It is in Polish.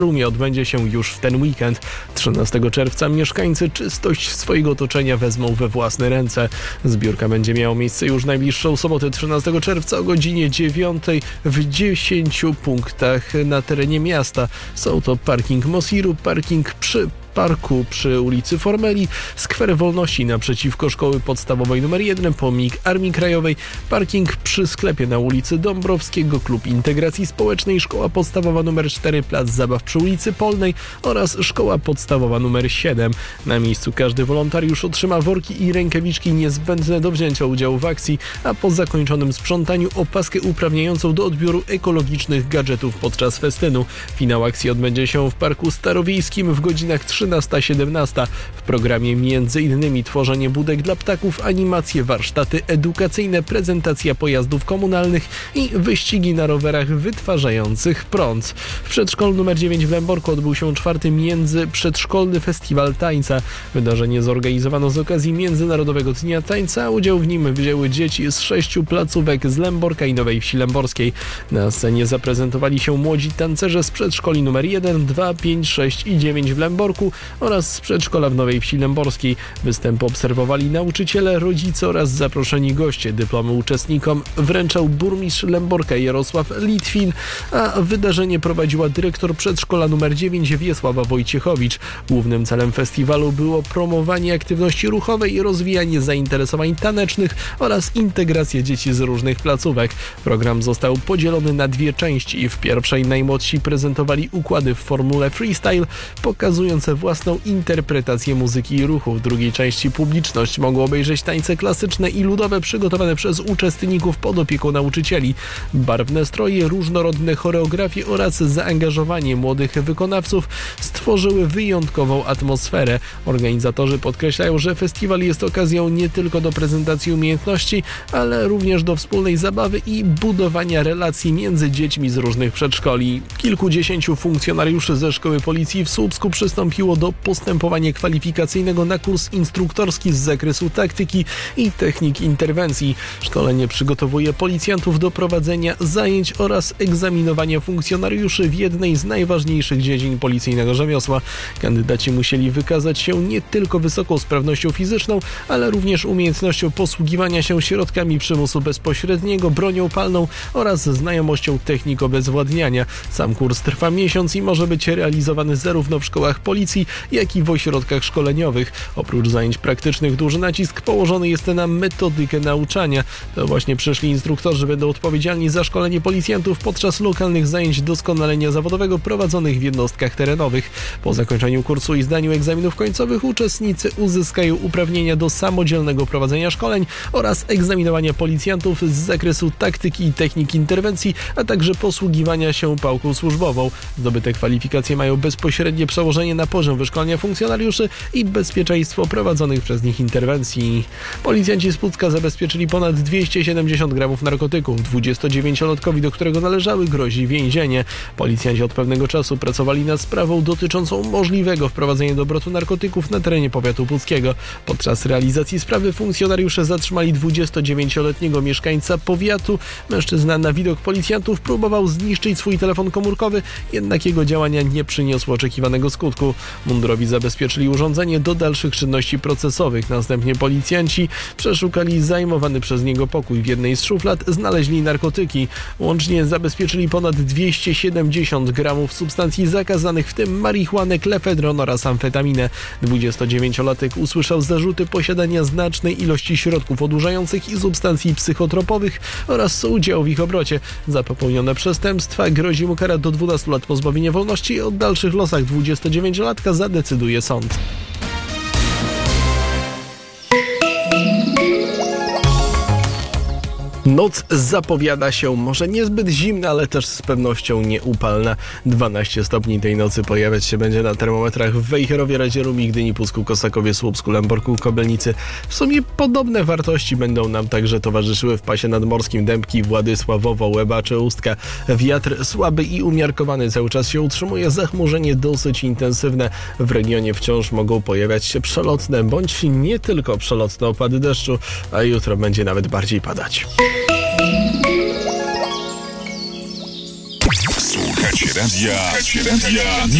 Rumie odbędzie się już w ten weekend. 13 czerwca mieszkańcy czystość swojego otoczenia wezmą we własne ręce. Zbiórka będzie miała miejsce już najbliższą sobotę 13 czerwca o godzinie 9 w 10 punktach na terenie miasta. Są to parking Mosiru, parking przy parku przy ulicy Formeli, skwer Wolności naprzeciwko Szkoły Podstawowej nr 1, pomnik Armii Krajowej, parking przy sklepie na ulicy Dąbrowskiego, Klub Integracji Społecznej, Szkoła Podstawowa nr 4, plac zabaw przy ulicy Polnej oraz Szkoła Podstawowa nr 7. Na miejscu każdy wolontariusz otrzyma worki i rękawiczki niezbędne do wzięcia udziału w akcji, a po zakończonym sprzątaniu opaskę uprawniającą do odbioru ekologicznych gadżetów podczas festynu. Finał akcji odbędzie się w Parku Starowiejskim w godzinach 13-17. W programie m.in. tworzenie budek dla ptaków, animacje, warsztaty edukacyjne, prezentacja pojazdów komunalnych i wyścigi na rowerach wytwarzających prąd. W przedszkolu nr 9 w Lęborku odbył się 4. Międzyprzedszkolny Festiwal Tańca. Wydarzenie zorganizowano z okazji Międzynarodowego Dnia Tańca, a udział w nim wzięły dzieci z 6 placówek z Lęborka i Nowej Wsi Lęborskiej. Na scenie zaprezentowali się młodzi tancerze z przedszkoli nr 1, 2, 5, 6 i 9 w Lęborku oraz z przedszkola w Nowej Wsi Lęborskiej. Występ obserwowali nauczyciele, rodzice oraz zaproszeni goście. Dyplomy uczestnikom wręczał burmistrz Lęborka Jarosław Litwin, a wydarzenie prowadziła dyrektor przedszkola nr 9 Wiesława Wojciechowicz. Głównym celem festiwalu było promowanie aktywności ruchowej, rozwijanie zainteresowań tanecznych oraz integracja dzieci z różnych placówek. Program został podzielony na 2 części. W pierwszej najmłodsi prezentowali układy w formule freestyle, pokazujące własną interpretację muzyki i ruchu. W drugiej części publiczność mogła obejrzeć tańce klasyczne i ludowe przygotowane przez uczestników pod opieką nauczycieli. Barwne stroje, różnorodne choreografie oraz zaangażowanie młodych wykonawców stworzyły wyjątkową atmosferę. Organizatorzy podkreślają, że festiwal jest okazją nie tylko do prezentacji umiejętności, ale również do wspólnej zabawy i budowania relacji między dziećmi z różnych przedszkoli. Kilkudziesięciu funkcjonariuszy ze Szkoły Policji w Słupsku przystąpiło do postępowania kwalifikacyjnego na kurs instruktorski z zakresu taktyki i technik interwencji. Szkolenie przygotowuje policjantów do prowadzenia zajęć oraz egzaminowania funkcjonariuszy w jednej z najważniejszych dziedzin policyjnego rzemiosła. Kandydaci musieli wykazać się nie tylko wysoką sprawnością fizyczną, ale również umiejętnością posługiwania się środkami przymusu bezpośredniego, bronią palną oraz znajomością technik obezwładniania. Sam kurs trwa miesiąc i może być realizowany zarówno w szkołach policji, jak i w ośrodkach szkoleniowych. Oprócz zajęć praktycznych duży nacisk położony jest na metodykę nauczania. To właśnie przyszli instruktorzy będą odpowiedzialni za szkolenie policjantów podczas lokalnych zajęć doskonalenia zawodowego prowadzonych w jednostkach terenowych. Po zakończeniu kursu i zdaniu egzaminów końcowych uczestnicy uzyskają uprawnienia do samodzielnego prowadzenia szkoleń oraz egzaminowania policjantów z zakresu taktyki i technik interwencji, a także posługiwania się pałką służbową. Zdobyte kwalifikacje mają bezpośrednie przełożenie na poziom wyszkolenia funkcjonariuszy i bezpieczeństwo prowadzonych przez nich interwencji. Policjanci z Pucka zabezpieczyli ponad 270 gramów narkotyków. 29-latkowi, do którego należały, grozi więzienie. Policjanci od pewnego czasu pracowali nad sprawą dotyczącą możliwego wprowadzenia do obrotu narkotyków na terenie powiatu puckiego. Podczas realizacji sprawy funkcjonariusze zatrzymali 29-letniego mieszkańca powiatu. Mężczyzna na widok policjantów próbował zniszczyć swój telefon komórkowy, jednak jego działania nie przyniosły oczekiwanego skutku. Mundurowi zabezpieczyli urządzenie do dalszych czynności procesowych. Następnie policjanci przeszukali zajmowany przez niego pokój. W jednej z szuflad znaleźli narkotyki. Łącznie zabezpieczyli ponad 270 gramów substancji zakazanych, w tym marihuanę, klefedron oraz amfetaminę. 29-latek usłyszał zarzuty posiadania znacznej ilości środków odurzających i substancji psychotropowych oraz udziału w ich obrocie. Za popełnione przestępstwa grozi mu kara do 12 lat pozbawienia wolności. O dalszych losach 29-latka zadecyduje sąd. Noc zapowiada się może niezbyt zimna, ale też z pewnością nieupalna. 12 stopni tej nocy pojawiać się będzie na termometrach w Wejherowie, Radzierowie, Gdyni, Pusku, Kosakowie, Słupsku, Lęborku, Kobylnicy. W sumie podobne wartości będą nam także towarzyszyły w pasie nadmorskim Dębki, Władysławowo, Łebacze, Ustka. Wiatr słaby i umiarkowany cały czas się utrzymuje, zachmurzenie dosyć intensywne. W regionie wciąż mogą pojawiać się przelotne, bądź nie tylko przelotne opady deszczu, a jutro będzie nawet bardziej padać. Słuchacie Słuchajcie radia.